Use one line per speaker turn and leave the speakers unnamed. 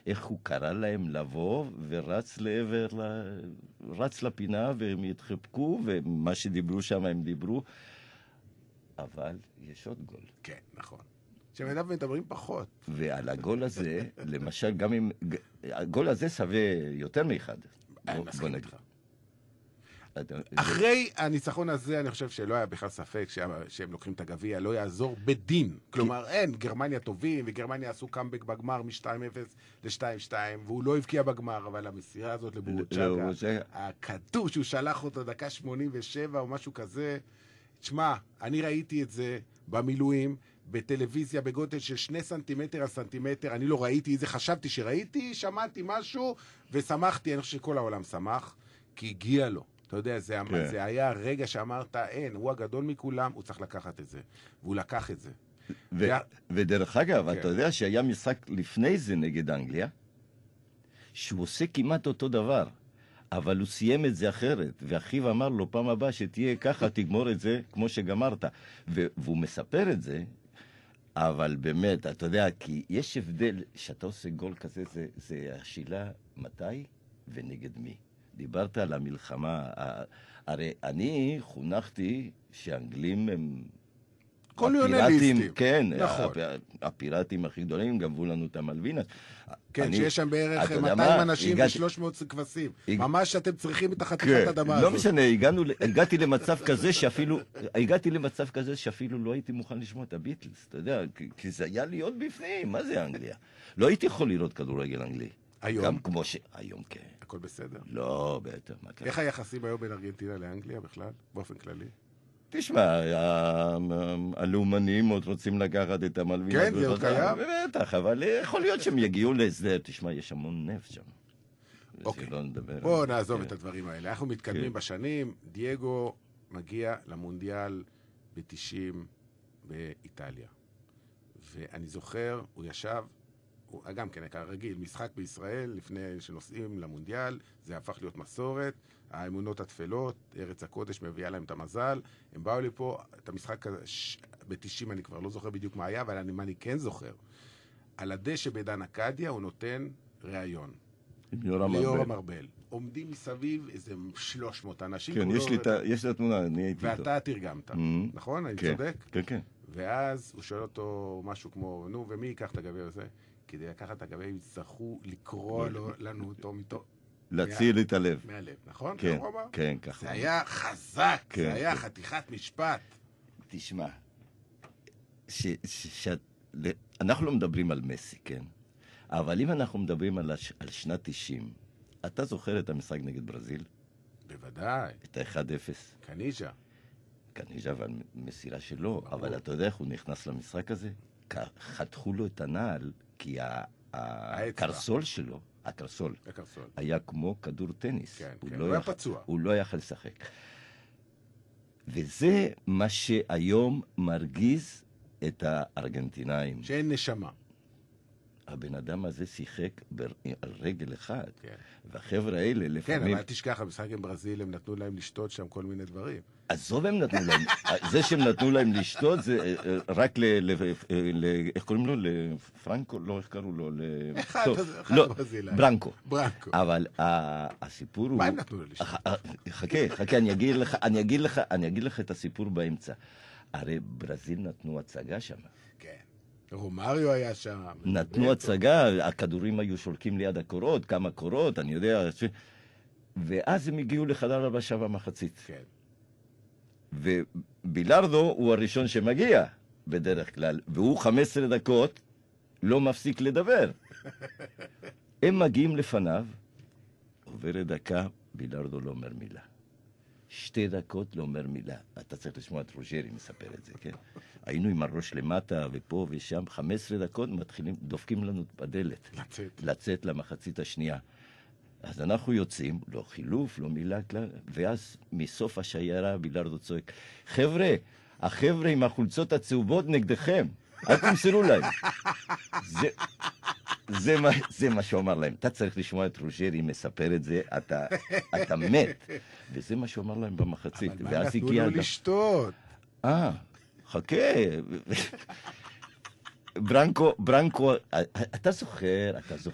איך הוא קרא להם לבוא ורץ לעבר, רץ לפינה והם התחבקו, ומה שדיברו שם הם דיברו, אבל יש עוד גול.
כן, נכון. שמדיו מדברים פחות.
ועל הגול הזה, למשל, גם אם... הגול הזה שווה יותר מאחד. בוא נגיד.
אחרי הניצחון הזה, אני חושב שלא היה בכלל ספק שהם לוקחים את הגביע, לא יעזור בדין. כלומר, אין, גרמניה טובים, וגרמניה עשו קאמבק בגמר מ-2-0 ל-2-2, והוא לא הבקיע בגמר, אבל המסירה הזאת לבורוצ'אקה, הכדור שהוא שלח אותו דקה 87 או משהו כזה, תשמע, אני ראיתי את זה במילואים, בטלוויזיה בגודל של 2 סנטימטר על סנטימטר, אני לא ראיתי את זה, חשבתי שראיתי, שמעתי משהו, ושמחתי, אני חושב שכל העולם שמח, כי הגיע לו. אתה יודע, זה היה רגע שאמרת, אין, הוא הגדול מכולם, הוא צריך לקחת את זה. והוא לקח את זה.
ודרך אגב, אתה יודע שהיה משחק לפני זה נגד אנגליה, שהוא עושה כמעט אותו דבר, אבל הוא סיים את זה אחרת, ואחיו אמר לו, פעם הבאה שתהיה ככה, תגמור את זה כמו שגמרת. והוא מספר את זה, אבל באמת, אתה יודע, כי יש הבדל, שאתה עושה גול כזה, זה השאלה מתי ונגד מי. דיברת על המלחמה, הרי אני חונכתי שאנגלים הם
קולוניאליסטים.
כן,
נכון.
הפיראטים הכי גדולים גנבו לנו את המלווינה.
כן, שיש שם בערך 200 אנשים ו300 כבשים. ממש אתם צריכים את החתיכת אדמה הזאת.
לא משנה, הגעתי למצב כזה שאפילו לא הייתי מוכן לשמוע את הביטלס, אתה יודע, כי זה היה לי עוד בפנים, מה זה אנגליה? לא הייתי יכול לראות כדורגל אנגלי.
היום?
גם כמו היום, כן.
הכל בסדר?
לא, בטח.
איך היחסים היום בין ארגנטינה לאנגליה בכלל, באופן כללי?
תשמע, הלאומנים עוד רוצים לקחת את המלווינה.
כן, זה עוד קיים?
בטח, אבל יכול להיות שהם יגיעו להסדר. תשמע, יש המון נפט שם.
אוקיי, בואו נעזוב את הדברים האלה. אנחנו מתקדמים בשנים. דייגו מגיע למונדיאל ב-90 באיטליה. ואני זוכר, הוא ישב, גם כן, כרגיל, משחק בישראל, לפני שנוסעים למונדיאל, זה הפך להיות מסורת, האמונות התפלות, ארץ הקודש מביאה להם את המזל, הם באו לפה, את המשחק ב-90 אני כבר לא זוכר בדיוק מה היה, אבל אני כן זוכר. על הדשא בדן אקדיה הוא נותן ראיון. ליאור מרבל. עומדים מסביב איזה 300 אנשים.
כן, יש לי התמונה, אני הייתי איתו.
ואתה תרגמת, נכון? אני צודק?
כן, כן.
ואז הוא שואל אותו משהו כמו, נו, ומי ייקח את הגביע הזה? כדי לקחת את הגביע, הם יצטרכו לקרוא לנו אותו מתו.
להציל את הלב.
מהלב, נכון?
כן, כן, ככה.
זה היה חזק, זה היה חתיכת משפט.
תשמע, אנחנו לא מדברים על מסי, כן? אבל אם אנחנו מדברים על שנת 90, אתה זוכר את המשחק נגד ברזיל?
בוודאי.
את ה-1-0. קניג'ה והמסירה שלו, אבל אתה יודע איך הוא נכנס למשחק הזה? חתכו לו את הנעל, כי הקרסול שלו, הקרסול, היה כמו כדור טניס.
כן, הוא היה פצוע.
הוא לא יכל לשחק. וזה מה שהיום מרגיז את הארגנטינאים.
שאין נשמה.
הבן אדם הזה שיחק על רגל אחד, והחבר'ה האלה לפעמים...
כן, אבל תשכח, המשחק עם ברזיל, הם נתנו להם לשתות שם כל מיני דברים.
עזוב הם נתנו להם, זה שהם נתנו להם לשתות זה רק איך קוראים לו? לפרנקו? לא, איך קראו לו?
אחד ברזיל.
ברנקו. אבל הסיפור הוא...
מה הם נתנו לו לשתות?
חכה, אני אגיד לך את הסיפור באמצע. הרי ברזיל נתנו הצגה שם.
כן. רומריו היה שם.
נתנו הצגה, הכדורים היו שולקים ליד הקורות, כמה קורות, אני יודע. ואז הם הגיעו לחדר הלבשה במחצית.
כן.
ובילארדו הוא הראשון שמגיע בדרך כלל, והוא 15 דקות לא מפסיק לדבר. הם מגיעים לפניו, עוברת דקה, בילארדו לא אומר מילה. 2 דקות לא אומר מילה. אתה צריך לשמוע את רוג'רי מספר את זה, כן? היינו עם הראש למטה ופה ושם, 15 דקות מתחילים, דופקים לנו בדלת. לצאת למחצית השנייה. אז אנחנו יוצאים, לא חילוף, לא מילה כלל, ואז מסוף השיירה בילארדו צועק, חבר'ה, החבר'ה עם החולצות הצהובות נגדכם, אל תמסרו להם. זה מה שהוא אמר להם. אתה צריך לשמוע את רוג'רי מספר את זה, אתה מת. וזה מה שהוא אמר להם במחצית.
אבל מה נתנו לו לשתות?
חכה. ברנקו, אתה זוכר